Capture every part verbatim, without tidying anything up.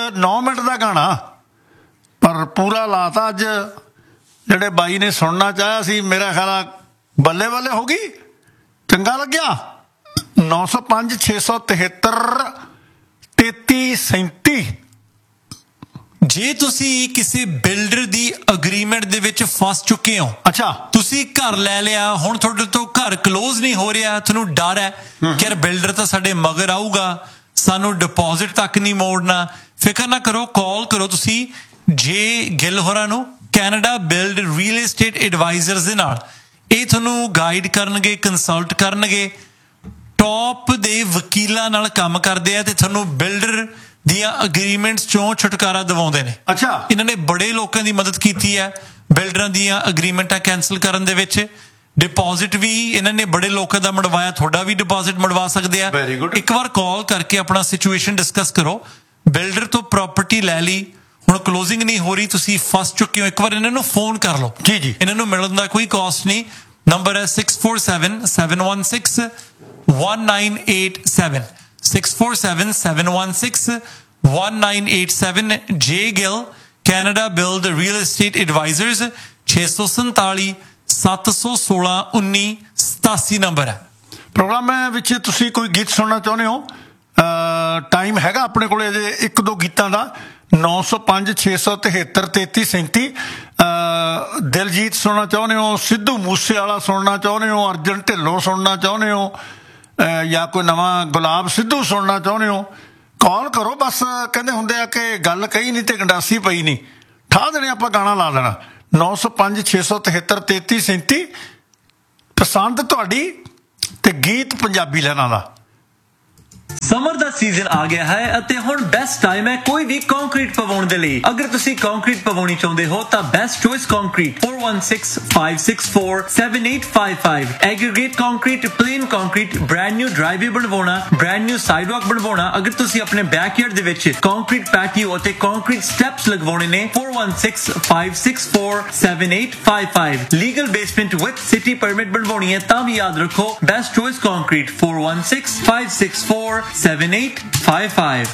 नौ minute का गाना पर पूरा लाता अज ਜਿਹੜੇ ਬਾਈ ਨੇ ਸੁਣਨਾ ਚਾਹਿਆ ਸੀ ਮੇਰਾ ਖਿਆਲ ਬੱਲੇ ਬੱਲੇ ਹੋ ਗਈ ਚੰਗਾ ਲੱਗਿਆ ਨੌ ਸੌ ਪੰਜ ਛੇ ਸੌ ਤਿਹੱਤਰ ਤੇਤੀ ਸੈਂਤੀ ਜੇ ਤੁਸੀਂ ਕਿਸੇ ਬਿਲਡਰ ਦੀ ਅਗਰੀਮੈਂਟ ਦੇ ਵਿੱਚ ਫਸ ਚੁੱਕੇ ਹੋ ਅੱਛਾ ਤੁਸੀਂ ਘਰ ਲੈ ਲਿਆ ਹੁਣ ਤੁਹਾਡੇ ਤੋਂ ਘਰ ਕਲੋਜ਼ ਨਹੀਂ ਹੋ ਰਿਹਾ ਤੁਹਾਨੂੰ ਡਰ ਹੈ ਕਿ ਯਾਰ ਬਿਲਡਰ ਤਾਂ ਸਾਡੇ ਮਗਰ ਆਊਗਾ ਸਾਨੂੰ ਡਿਪੋਜ਼ਿਟ ਤੱਕ ਨਹੀਂ ਮੋੜਨਾ ਫਿਕਰ ਨਾ ਕਰੋ ਕਾਲ ਕਰੋ ਤੁਸੀਂ ਜੇ ਗਿੱਲ ਹੋਰਾਂ ਨੂੰ Canada build real estate advisers ਦੇ ਨਾਲ ਇਹ ਤੁਹਾਨੂੰ ਗਾਈਡ ਕਰਨਗੇ ਕੰਸਲਟ ਕਰਨਗੇ ਟੌਪ ਦੇ ਵਕੀਲਾਂ ਨਾਲ ਕੰਮ ਕਰਦੇ ਆ ਤੇ ਤੁਹਾਨੂੰ ਬਿਲਡਰ ਦੀਆਂ ਅਗਰੀਮੈਂਟਸ ਚੋਂ ਛੁਟਕਾਰਾ ਦਿਵਾਉਂਦੇ ਨੇ ਅੱਛਾ ਇਹਨਾਂ ਨੇ ਬੜੇ ਲੋਕਾਂ ਦੀ ਮਦਦ ਕੀਤੀ ਹੈ ਬਿਲਡਰਾਂ ਦੀਆਂ ਅਗਰੀਮੈਂਟਾਂ ਕੈਂਸਲ ਕਰਨ ਦੇ ਵਿੱਚ ਡਿਪੋਜ਼ਿਟ ਵੀ ਇਹਨਾਂ ਨੇ ਬੜੇ ਲੋਕਾਂ ਦਾ ਮੜਵਾਇਆ ਤੁਹਾਡਾ ਵੀ ਡਿਪੋਜ਼ਿਟ ਮੜਵਾ ਸਕਦੇ ਆ ਇੱਕ ਵਾਰ ਕਾਲ ਕਰਕੇ ਆਪਣਾ ਸਿਚੁਏਸ਼ਨ ਡਿਸਕਸ ਕਰੋ ਬਿਲਡਰ ਤੋਂ ਪ੍ਰਾਪਰਟੀ ਲੈ ਲਈ ਹੁਣ ਕਲੋਜ਼ਿੰਗ ਨਹੀਂ ਹੋ ਰਹੀ ਤੁਸੀਂ ਫਸ ਚੁੱਕੇ ਹੋ ਇੱਕ ਵਾਰ ਇਹਨਾਂ ਨੂੰ ਫੋਨ ਕਰ ਲਓ ਜੀ ਜੀ ਇਹਨਾਂ ਨੂੰ ਮਿਲਣ ਦਾ ਕੋਈ ਕਾਸਟ ਨਹੀਂ ਨੰਬਰ ਹੈ six four seven seven one six one nine eight seven six four seven seven one six one nine eight seven ਜੇ Gill Canada build real estate advisers ਛੇ ਸੌ ਸੰਤਾਲੀ ਸੱਤ ਸੌ ਸੋਲਾਂ ਉੱਨੀ ਸਤਾਸੀ ਨੰਬਰ ਹੈ ਪ੍ਰੋਗਰਾਮ ਵਿੱਚ ਤੁਸੀਂ ਕੋਈ ਗੀਤ ਸੁਣਨਾ ਚਾਹੁੰਦੇ ਹੋ ਟਾਈਮ ਹੈਗਾ ਆਪਣੇ ਕੋਲ ਅਜੇ ਇੱਕ ਦੋ ਗੀਤਾਂ ਦਾ ਨੌ ਸੌ ਪੰਜ ਛੇ ਸੌ ਤਿਹੱਤਰ ਤੇਤੀ ਸੈਂਤੀ ਦਿਲਜੀਤ ਸੁਣਨਾ ਚਾਹੁੰਦੇ ਹੋ ਸਿੱਧੂ ਮੂਸੇ ਵਾਲਾ ਸੁਣਨਾ ਚਾਹੁੰਦੇ ਹੋ ਅਰਜਨ ਢਿੱਲੋਂ ਸੁਣਨਾ ਚਾਹੁੰਦੇ ਹੋ ਜਾਂ ਕੋਈ ਨਵਾਂ ਗੁਲਾਬ ਸਿੱਧੂ ਸੁਣਨਾ ਚਾਹੁੰਦੇ ਹੋ ਕਾਲ ਕਰੋ ਬਸ ਕਹਿੰਦੇ ਹੁੰਦੇ ਆ ਕਿ ਗੱਲ ਕਹੀ ਨਹੀਂ ਤੇ ਗੰਡਾਸੀ ਪਈ ਨਹੀਂ ਠਾਹ ਦੇਣੇ ਆਪਾਂ ਗਾਣਾ ਲਾ ਦੇਣਾ ਨੌ ਸੌ ਪੰਜ ਛੇ ਸੌ ਤਿਹੱਤਰ ਤੇਤੀ ਸੈਂਤੀ ਪਸੰਦ ਤੁਹਾਡੀ ਤੇ ਗੀਤ ਪੰਜਾਬੀ ਲੈਣਾ ਦਾ ਸਮਰ ਦਾ ਸੀਜ਼ਨ ਆ ਗਿਆ ਹੈ ਅਤੇ ਹੁਣ ਬੈਸਟ ਟਾਈਮ ਹੈ ਕੋਈ ਵੀ ਕੰਕਰੀਟ ਪਵਾਉਣ ਦੇ ਲਈ ਅਗਰ ਤੁਸੀਂ ਕੰਕਰੀਟ ਪਵਾਉਣੀ ਚਾਹੁੰਦੇ ਹੋ ਤਾਂ best choice concrete four one six five six four seven eight five five aggregate concrete plain concrete brand new driveway ਬਣਵਾਉਣਾ ਬ੍ਰੈਂਡ ਨਿਊ ਸਾਈਡਵਾਕ ਬਣਵਾਉਣਾ ਅਗਰ ਤੁਸੀਂ ਆਪਣੇ ਬੈਕਯਾਰਡ ਦੇ ਵਿੱਚ ਕੰਕਰੀਟ ਪੈਟੀਓ ਅਤੇ ਕੰਕਰੀਟ ਸਟੈਪਸ ਲਗਵਾਉਣੇ ਨੇ four one six five six four seven eight five five legal basement with city permit ਬਣਵਾਉਣੀ ਹੈ ਤਾਂ ਵੀ ਯਾਦ ਰੱਖੋ best choice concrete four one six five six four seven eight five five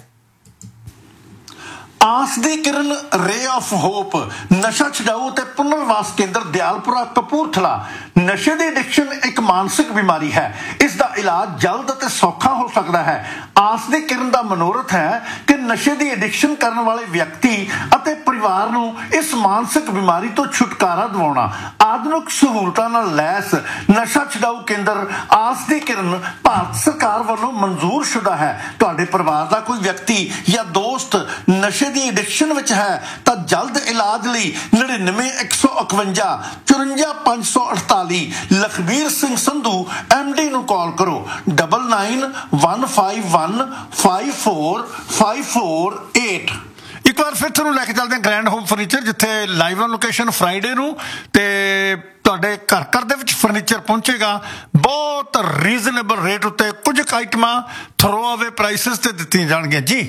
ਆਸ ਦੀ ਕਿਰਨ ਰੇ of hop ਨਸ਼ਾ ਛਡਾਊ ਤੇ ਪੁਨਰਵਾਸ ਕੇਂਦਰ ਦਿਆਲਪੁਰਾ ਕਪੂਰਥਲਾ ਨਸ਼ੇ ਦੀ ਐਡਿਕਸ਼ਨ ਇੱਕ ਮਾਨਸਿਕ ਬਿਮਾਰੀ ਹੈ ਇਸ ਦਾ ਇਲਾਜ ਜਲਦ ਅਤੇ ਸੌਖਾ ਹੋ ਸਕਦਾ ਹੈ ਆਸ ਦੀ ਕਿਰਨ ਦਾ ਮਨੋਰਥ ਹੈ ਕਿ ਨਸ਼ੇ ਦੀ ਐਡਿਕਸ਼ਨ ਕਰਨ ਵਾਲੇ ਵਿਅਕਤੀ ਅਤੇ ਪਰਿਵਾਰ ਨੂੰ ਇਸ ਮਾਨਸਿਕ ਬਿਮਾਰੀ ਤੋਂ ਛੁਟਕਾਰਾ ਦਿਵਾਉਣਾ ਆਧੁਨਿਕ ਸਹੂਲਤਾਂ ਨਾਲ ਲੈਸ ਨਸ਼ਾ ਛਡਾਊ ਕੇਂਦਰ ਆਸ ਦੀ ਕਿਰਨ ਭਾਰਤ ਸਰਕਾਰ ਵੱਲੋਂ ਮਨਜ਼ੂਰ ਸ਼ੁਦਾ ਹੈ ਤੁਹਾਡੇ ਪਰਿਵਾਰ ਦਾ ਕੋਈ ਵਿਅਕਤੀ ਜਾਂ ਦੋਸਤ ਨਸ਼ੇ ਦੀ ਐਡਿਕਸ਼ਨ ਵਿੱਚ ਹੈ ਤਾਂ ਜਲਦ ਇਲਾਜ ਲਈ ਨੜਿਨਵੇਂ ਇੱਕ ਸੌ ਇਕਵੰਜਾ ਚੁਰੰਜਾ ਪੰਜ ਸੌ ਅਠਤਾਲੀ ਲਖਬੀਰ ਸਿੰਘ ਸੰਧੂ ਐਮ ਡੀ ਨੂੰ ਕਾਲ ਕਰੋ double nine one five one five four five four eight ਇੱਕ ਵਾਰ ਫਿਰ ਤੁਹਾਨੂੰ ਲੈ ਕੇ ਚੱਲਦੇ ਹਾਂ ਗ੍ਰੈਂਡ ਹੋਮ ਫਰਨੀਚਰ ਜਿੱਥੇ ਲਾਈਵ ਔਨ ਲੋਕੇਸ਼ਨ ਫਰਾਈਡੇ ਨੂੰ ਤੇ ਤੁਹਾਡੇ ਘਰ ਘਰ ਦੇ ਵਿੱਚ ਫਰਨੀਚਰ ਪਹੁੰਚੇਗਾ ਬਹੁਤ ਰੀਜ਼ਨੇਬਲ ਰੇਟ ਉੱਤੇ ਕੁਝ ਕੁ ਆਈਟਮਾਂ ਥਰੋ ਅਵੇ ਪ੍ਰਾਈਸਿਸ ਤੇ ਦਿੱਤੀਆਂ ਜਾਣਗੀਆਂ ਜੀ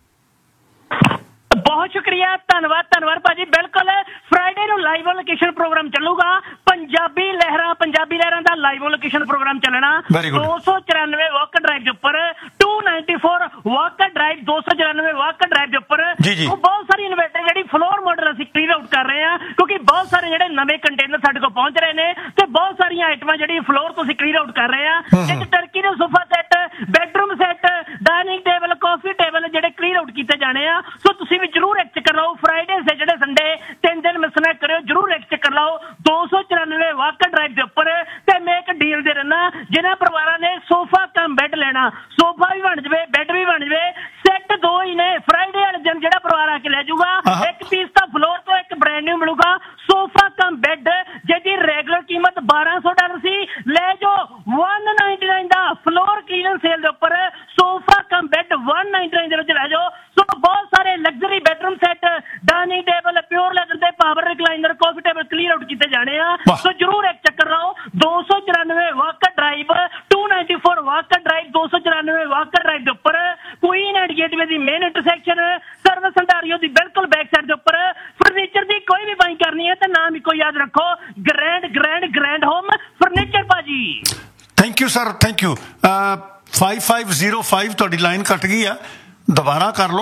ਬਹੁਤ ਸ਼ੁਕਰੀਆ ਧੰਨਵਾਦ ਧੰਨਵਾਦ ਭਾਜੀ ਬਿਲਕੁਲ ਫਰਾਈਡੇ ਨੂੰ ਲਾਈਵ ਔਨ ਲੋਕੇਸ਼ਨ ਪ੍ਰੋਗਰਾਮ ਚੱਲੂਗਾ ਪੰਜਾਬੀ ਲਹਿਰਾਂ ਪੰਜਾਬੀ ਲਹਿਰਾਂ ਦਾ ਲਾਈਵ ਔਨ ਲੋਕੇਸ਼ਨ ਪ੍ਰੋਗਰਾਮ ਚੱਲਣਾ ਦੋ ਸੌ ਚੁਰਾਨਵੇਂ ਵਾਕਰ ਡਰਾਈਵ ਦੇ ਉੱਪਰ two ninety-four ਵਾਕਰ ਡਰਾਈਵ ਦੋ ਸੌ ਚੁਰਾਨਵੇਂ ਵਾਕਰ ਡਰਾਈਵ ਦੇ ਉੱਪਰ ਉਹ ਬਹੁਤ ਸਾਰੀ ਇਨਵੇਟਰ ਜਿਹੜੀ ਫਲੋਰ ਮਾਡਲ ਅਸੀਂ ਕਲੀਅਰ ਆਊਟ ਕਰ ਰਹੇ ਹਾਂ ਕਿਉਂਕਿ ਬਹੁਤ ਸਾਰੇ ਜਿਹੜੇ ਨਵੇਂ ਕੰਟੇਨਰ ਸਾਡੇ ਕੋਲ ਪਹੁੰਚ ਰਹੇ ਨੇ ਤੇ ਬਹੁਤ ਸਾਰੀਆਂ ਆਈਟਮਾਂ ਜਿਹੜੀ ਫਲੋਰ ਤੋਂ ਅਸੀਂ ਕਲੀਅਰ ਆਊਟ ਕਰ ਰਹੇ ਹਾਂ ਇੱਕ ਟਰਕੀ ਦੇ sofa set bedroom set dining table ਕਾਫੀ ਟੇਬਲ ਜਿਹੜੇ ਕਲੀਅਰ ਆਊਟ ਕੀਤੇ ਜਾਣੇ ਆ ਸੋ ਤੁਸੀਂ ਵੀ ਜ਼ਰੂਰ ਇੱਕ ਚੱਕਰ ਲਾਓ ਫਰਾਈਡੇ ਸੈਟਰਡੇ ਸੰਡੇ ਤਿੰਨ ਦਿਨ ਮਿਸ ਨਾ ਕਰਿਓ ਜ਼ਰੂਰ ਇੱਕ ਚੱਕਰ ਲਾਓ ਦੋ ਸੌ ਚੁਰਾਨਵੇਂ ਵਾਕਰ ਡਰਾਈਵ ਦੇ ਉੱਪਰ ਤੇ ਮੈਂ ਇੱਕ ਡੀਲ ਦੇ ਰਹਿਣਾ ਜਿਹਨਾਂ ਪਰਿਵਾਰਾਂ ਨੇ ਸੋਫਾ ਕਮ ਬੈੱਡ ਲੈਣਾ ਸੋਫਾ ਵੀ ਬਣ ਜਾਵੇ ਬੈੱਡ ਵੀ ਬਣ ਜਾਵੇ ਸੈੱਟ ਦੋ ਹੀ ਨੇ ਫਰਾਈਡੇ ਵਾਲੇ ਦਿਨ ਜਿਹੜਾ ਪਰਿਵਾਰ ਆ ਕੇ ਲੈ ਜਾਊਗਾ ਇੱਕ ਪੀਸ ਤਾਂ ਫਲੋਰ ਤੋਂ ਇੱਕ ਬ੍ਰੈਂਡ ਨਿਊ ਮਿਲੂਗਾ ਸੋਫਾ ਕਮ ਬੈੱਡ ਜਿਹਦੀ ਰੈਗੂਲਰ ਕੀਮਤ ਬਾਰਾਂ ਸੌ ਡਾਲਰ ਸੀ ਲੈ ਜਾਓ one ninety-nine ਦਾ ਫਲੋਰ ਕਲੀਅਰੈਂਸ ਸੇਲ ਦੇ ਉੱਪਰ sofa cum bed one ninety-nine ਦੇ ਵਿੱਚ ਲੈ ਜਾਓ ਸੋ ਬਹੁਤ ਸਾਰੇ luxury bedroom set dining table pure leather ਦੇ ਪਾਵਰ ਰਿਕਲਾਈਨਰ ਕਾਫੀ ਟੇਬਲ ਕਲੀਅਰ ਆਊਟ ਕੀਤੇ ਜਾਣੇ ਆ ਸੋ ਜ਼ਰੂਰ ਇੱਕ ਚੱਕਰ ਲਾਓ ਦੋ ਸੌ ਚੁਰਾਨਵੇਂ Walker drive two ninety-four Walker drive ਦੋ ਸੌ ਚੁਰਾਨਵੇਂ ਵਾਕਰ ਡਰਾਈਵ ਦੇ ਉੱਪਰ Queen and gateway the main intersection service Ontario ਦੀ ਬਿਲਕੁਲ ਬੈਕ ਸਾਈਡ ਦੇ ਉੱਪਰ ਫਰਨੀਚਰ ਦੀ ਕੋਈ ਵੀ ਬਾਈ ਕਰਨੀ ਹੈ ਤਾਂ ਨਾਮ ਇੱਕੋ ਯਾਦ ਰੱਖੋ grand grand grand home furniture ਭਾਜੀ thank you sir thank you five five zero five ਤੁਹਾਡੀ ਲਾਈਨ ਕੱਟ ਗਈ ਆ ਦੁਬਾਰਾ ਕਰ ਲਓ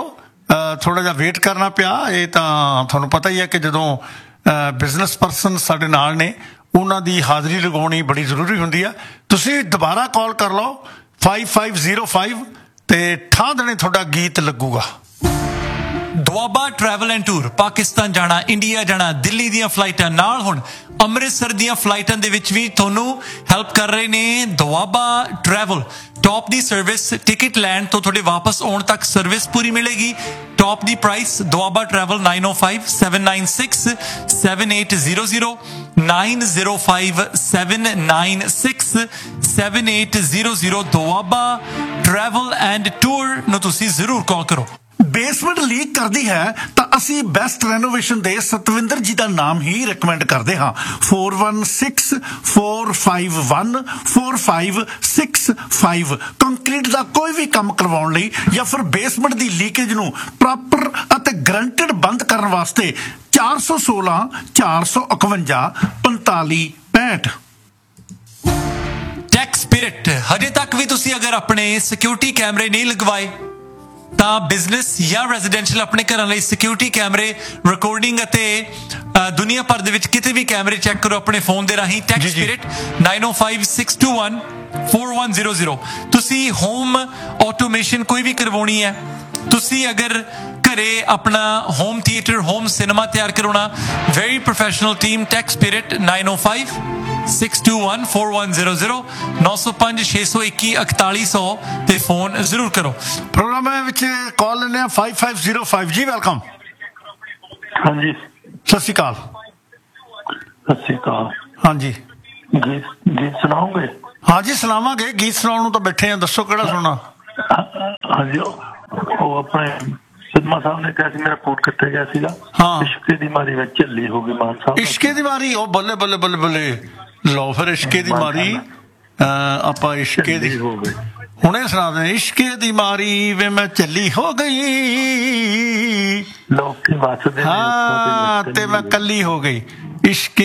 ਥੋੜ੍ਹਾ ਜਿਹਾ ਵੇਟ ਕਰਨਾ ਪਿਆ। ਇਹ ਤਾਂ ਤੁਹਾਨੂੰ ਪਤਾ ਹੀ ਹੈ ਕਿ ਜਦੋਂ ਬਿਜ਼ਨਸ ਪਰਸਨ ਸਾਡੇ ਨਾਲ ਨੇ ਉਹਨਾਂ ਦੀ ਹਾਜ਼ਰੀ ਲਗਾਉਣੀ ਬੜੀ ਜ਼ਰੂਰੀ ਹੁੰਦੀ ਆ। ਤੁਸੀਂ ਦੁਬਾਰਾ ਕਾਲ ਕਰ ਲਓ ਫਾਈਵ ਫਾਈਵ ਜ਼ੀਰੋ ਫਾਈਵ ਤੇ ਠਾਹ ਦੇਣੇ ਤੁਹਾਡਾ ਗੀਤ ਲੱਗੂਗਾ। Doaba travel and tour Pakistan ਜਾਣਾ, ਇੰਡੀਆ ਜਾਣਾ, ਦਿੱਲੀ ਦੀਆਂ ਫਲਾਈਟਾਂ ਨਾਲ ਹੁਣ ਅੰਮ੍ਰਿਤਸਰ ਦੀਆਂ ਫਲਾਈਟਾਂ ਦੇ ਵਿੱਚ ਵੀ ਤੁਹਾਨੂੰ ਹੈਲਪ ਕਰ ਰਹੇ ਨੇ ਦੁਆਬਾ ਟਰੈਵਲ। ਟੌਪ ਦੀ ਸਰਵਿਸ, ਟਿਕਟ ਲੈਣ ਤੋਂ ਤੁਹਾਡੇ ਵਾਪਸ ਆਉਣ ਤੱਕ ਸਰਵਿਸ ਪੂਰੀ ਮਿਲੇਗੀ। Top the price. Doaba travel nine O five seven nine six seven eight zero zero nine zero five seven nine six seven eight zero zero. Doaba travel and tour ਨੂੰ ਤੁਸੀਂ ਜ਼ਰੂਰ ਕਾਲ ਕਰੋ। ਬੇਸਮੈਂਟ ਲੀਕ ਕਰਦੀ ਹੈ ਤਾਂ ਅਸੀਂ ਬੈਸਟ ਰੈਨੋਵੇਸ਼ਨ ਦੇ ਸਤਵਿੰਦਰ ਜੀ ਦਾ ਨਾਮ ਹੀ ਰეკਮੈਂਡ ਕਰਦੇ ਹਾਂ। Four one six four five one four five six five. Concrete ਦਾ ਕੋਈ ਵੀ ਕੰਮ ਕਰਵਾਉਣ ਲਈ ਜਾਂ ਫਿਰ ਬੇਸਮੈਂਟ ਦੀ ਲੀਕੇਜ ਨੂੰ ਪ੍ਰੋਪਰ ਅਤੇ ਗਰੰਟਡ ਬੰਦ ਕਰਨ ਵਾਸਤੇ ਚਾਰ ਸੌ ਸੋਲਾਂ ਚਾਰ ਸੌ ਇਕਵੰਜਾ ਪੰਤਾਲੀ ਪੈਂਹਠ। Tech spirit. ਹਜੇ ਤੱਕ ਵੀ ਤੁਸੀਂ ਅਗਰ ਆਪਣੇ ਸਿਕਿਉਰਿਟੀ ਕੈਮਰੇ ਨਹੀਂ ਲਗਵਾਏ ਤਾਂ ਬਿਜ਼ਨਸ ਜਾਂ ਰੈਜ਼ੀਡੈਂਸ਼ੀਅਲ ਆਪਣੇ ਘਰਾਂ ਲਈ ਸਿਕਿਉਰਿਟੀ ਕੈਮਰੇ, ਰਿਕਾਰਡਿੰਗ ਅਤੇ ਦੁਨੀਆ ਭਰ ਦੇ ਵਿੱਚ ਕਿਤੇ ਵੀ ਕੈਮਰੇ ਚੈੱਕ ਕਰੋ ਆਪਣੇ ਫੋਨ ਦੇ ਰਾਹੀਂ। Tech spirit nine O five six to one four one zero zero. ਤੁਸੀਂ ਹੋਮ ਆਟੋਮੇਸ਼ਨ ਕੋਈ ਵੀ ਕਰਵਾਉਣੀ ਹੈ, ਤੁਸੀਂ ਅਗਰ ਘਰੇ ਆਪਣਾ ਹੋਮ ਥੀਏਟਰ, ਹੋਮ ਸਿਨੇਮਾ ਤਿਆਰ ਕਰਾਉਣਾ, very professional team. Tech spirit nine O five six to one four one zero zero ਨੌ ਸੌ ਪੰਜ ਛੇ ਸੌ ਇੱਕੀ ਇਕਤਾਲੀ ਸੌ ਤੇ ਫੋਨ ਜ਼ਰੂਰ ਕਰੋ। ਪ੍ਰੋਗਰਾਮ ਵਿੱਚ ਕਾਲ ਲੈਂਦੇ ਹਾਂ five five zero five G. Welcome. ਹਾਂਜੀ, ਸਤਿ ਸ਼੍ਰੀ ਅਕਾਲ। ਸਤਿ ਸ਼੍ਰੀ ਅਕਾਲ। ਹਾਂਜੀ, ਗੀਤ ਗੀਤ ਸੁਣਾਓਗੇ? ਹਾਂਜੀ ਸੁਣਾਵਾਂਗੇ। ਗੀਤ ਸੁਣਾਉਣ ਨੂੰ ਤਾਂ ਬੈਠੇ ਆ, ਦੱਸੋ ਕਿਹੜਾ ਸੁਣਨਾ। ਹਾਂਜੀ, ਉਹ ਆਪਣੇ ਸਿੱਧਮਾ ਸਾਹਿਬ ਨੇ ਕਿਹਾ ਸੀ ਮੇਰਾ ਫੋਨ ਕਿੱਥੇ ਗਿਆ ਸੀਗਾ। ਹਾਂ, ਇਸ਼ਕੇ ਦੀ ਮਾਰੀ ਵਿੱਚ ਝੱਲੀ ਹੋ ਗਈ ਮਾਨ ਸਾਹਿਬ। ਇਸ਼ਕੇ ਦੀ ਮਾਰੀ, ਉਹ ਬੱਲੇ ਬੱਲੇ ਬੱਲੇ ਬੱਲੇ। ਲਓ ਫਿਰ ਇਸ਼ਕੇ ਦੀ ਮਾਰੀ। ਆਪਾਂ ਇਸ਼ਕੇ ਦੀ ਹੋ ਗਈ ਹੁਣੇ ਸੁਣਾ ਦੇ। ਇਸ਼ਕੇ ਦੀ ਮਾਰੀ ਵੇ ਮੈਂ ਝੱਲੀ ਹੋ ਗਈ, ਲੋਕੀ ਵੱਸਦੇ ਹਾਂ ਤੇ ਮੈਂ ਕੱਲੀ ਹੋ ਗਈ। ਇਸ਼ਕੇ